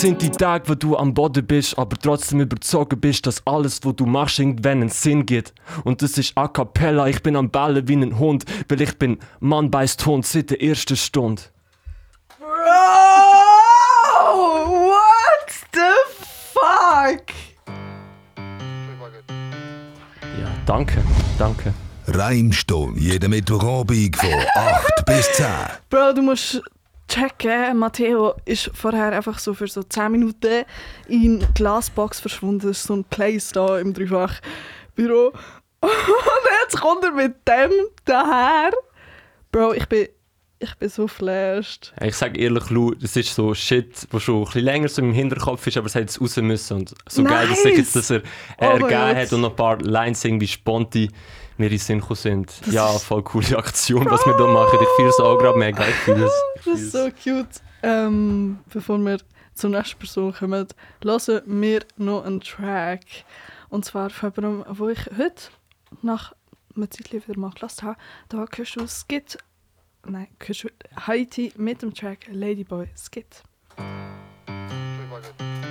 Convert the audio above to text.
sind die Tage, wo du am Boden bist, aber trotzdem überzogen bist, dass alles, was du machst, irgendwann einen Sinn gibt. Und das ist a cappella, ich bin am Bellen wie ein Hund, weil ich bin Mann beißt Hund seit der ersten Stunde. Bro! What the fuck? Ja, danke. Reimstunde, jeden Mittwochabend von 8 bis 10. Bro, du musst checken, Matteo ist vorher einfach so für so 10 Minuten in die Glasbox verschwunden. Das ist so ein Place da im Dreifach-Büro. Und jetzt kommt er mit dem daher. Bro, ich bin so flashed. Ich sage ehrlich, Lou, das ist so Shit, was schon ein bisschen länger so im Hinterkopf ist, aber es hat jetzt raus müssen. Und so geil, dass er ergeben hat und noch ein paar Lines irgendwie spontan mir in den Sinn gekommen sind. Das ja, voll coole Aktion, was wir da machen. Ich fühle es auch gerade mega. Ich fühle es. Das ist so cute. Bevor wir zur nächsten Person kommen, hören wir noch einen Track. Und zwar von jemandem, wo ich heute nach einer Zeit wieder mal gelassen habe. Da hörst du Skit. Nein, hörst du Haiti mit dem Track Ladyboy Skit.